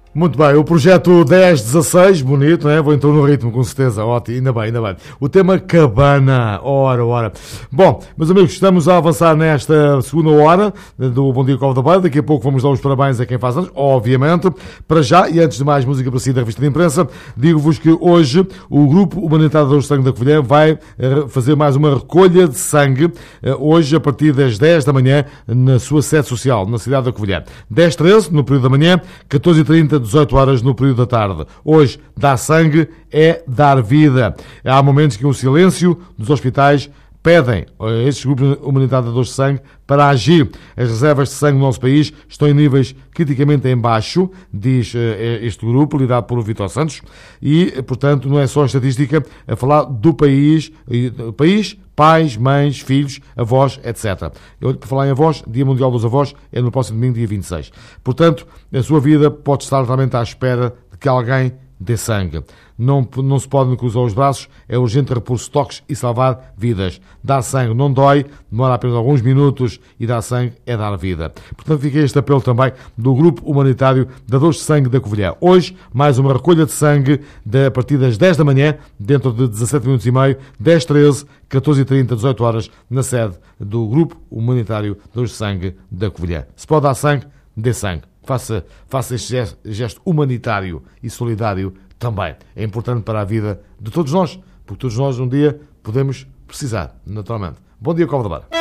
Muito bem, o projeto 1016, bonito, não é? Vou entrar no ritmo, com certeza, ótimo, ainda bem. O tema cabana, ora. Bom, meus amigos, estamos a avançar nesta segunda hora do Bom Dia Cova da Beira. Daqui a pouco vamos dar os parabéns a quem faz anos, obviamente. Para já, e antes de mais música para si da revista de imprensa, digo-vos que hoje o Grupo Humanitário da Dores de Sangue da Covilhã vai fazer mais uma recolha de sangue, hoje a partir das 10 da manhã, na sua sede social, na cidade da Covilhã. 10h13, no período da manhã, 14h30, 18 horas no período da tarde. Hoje, dar sangue é dar vida. Há momentos que o silêncio dos hospitais pedem a estes grupos humanitários de dores de sangue para agir. As reservas de sangue no nosso país estão em níveis criticamente em baixo, diz este grupo, liderado por Vítor Santos, e, portanto, não é só a estatística a falar do país, pais, mães, filhos, avós, etc. Eu, por falar em avós, Dia Mundial dos Avós é no próximo domingo, dia 26. Portanto, a sua vida pode estar realmente à espera de que alguém dê sangue. Não se podem cruzar os braços, é urgente repor estoques e salvar vidas. Dar sangue não dói, demora apenas alguns minutos e dar sangue é dar vida. Portanto, fica este apelo também do Grupo Humanitário da Dores de Sangue da Covilhã. Hoje, mais uma recolha de sangue a partir das 10 da manhã, dentro de 17 minutos e meio, 10h13, 14h30, 18 horas, na sede do Grupo Humanitário da Dores de Sangue da Covilhã. Se pode dar sangue, dê sangue. Faça este gesto humanitário e solidário também. É importante para a vida de todos nós, porque todos nós um dia podemos precisar, naturalmente. Bom dia, Cova da Beira.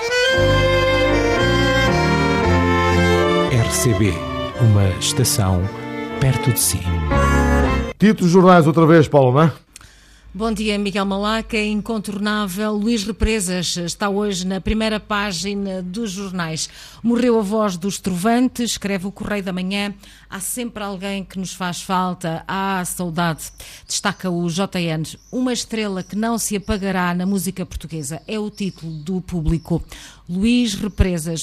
RCB, uma estação perto de si. Títulos jornais outra vez, Paulo, não é? Bom dia, Miguel Malaca. Incontornável, Luís Represas está hoje na primeira página dos jornais. Morreu a voz dos trovantes, escreve o Correio da Manhã. Há sempre alguém que nos faz falta. Há saudade. Destaca o JN. Uma estrela que não se apagará na música portuguesa. É o título do Público. Luís Represas,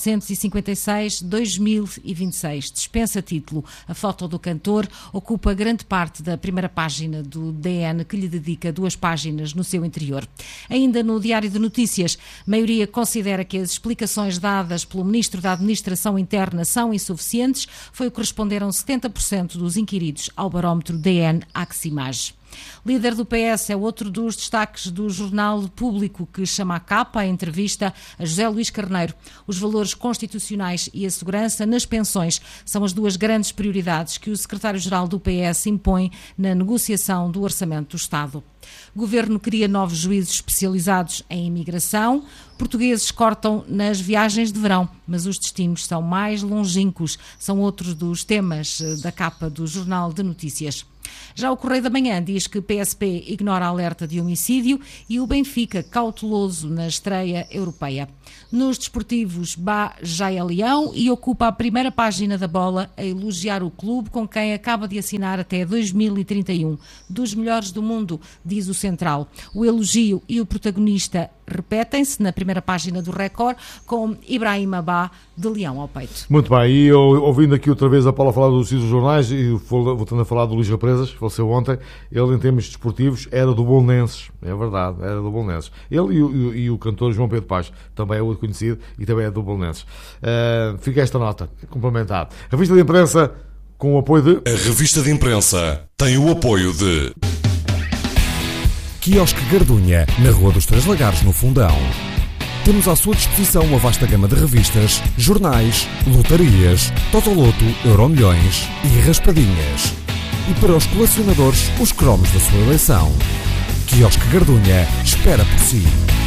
1966-2026. Dispensa título. A foto do cantor ocupa grande parte da primeira página do DN, que lhe dedica 2 páginas no seu interior. Ainda no Diário de Notícias, a maioria considera que as explicações dadas pelo Ministro da Administração Interna são insuficientes. Foi o que responderam 70% dos inquiridos ao barómetro DN Aximage. Líder do PS é outro dos destaques do Jornal Público, que chama à capa a entrevista a José Luís Carneiro. Os valores constitucionais e a segurança nas pensões são as 2 grandes prioridades que o secretário-geral do PS impõe na negociação do Orçamento do Estado. O Governo cria novos juízes especializados em imigração. Portugueses cortam nas viagens de verão, mas os destinos são mais longínquos. São outros dos temas da capa do Jornal de Notícias. Já o Correio da Manhã diz que PSP ignora alerta de homicídio e o Benfica cauteloso na estreia europeia. Nos desportivos, Bá já é leão e ocupa a primeira página da Bola a elogiar o clube com quem acaba de assinar até 2031. Dos melhores do mundo, diz o Central. O elogio e o protagonista repetem-se na primeira página do Record, com Ibrahim Bá de leão ao peito. Muito bem, e eu, ouvindo aqui outra vez a Paula falar dos jornais e voltando a falar do Luís Represas, que faleceu ontem, ele em termos desportivos era do Bolonenses, é verdade, era do Bolonenses. Ele e o cantor João Pedro Paz, também é outro conhecido e também é do Bolonenses. Fica esta nota, complementar. Revista de imprensa com o apoio de... A revista de imprensa tem o apoio de... Quiosque Gardunha, na Rua dos Três Lagares, no Fundão. Temos à sua disposição uma vasta gama de revistas, jornais, lotarias, Totoloto, Euromilhões e raspadinhas. E para os colecionadores, os cromos da sua eleição. Quiosque Gardunha espera por si.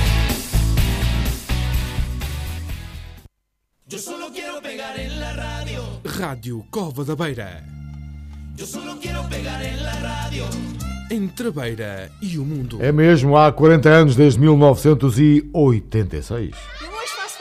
Eu só quero pegar em la radio. Rádio Cova da Beira. Eu só quero pegar em la radio. Entre a Beira e o mundo. É mesmo, há 40 anos, desde 1986.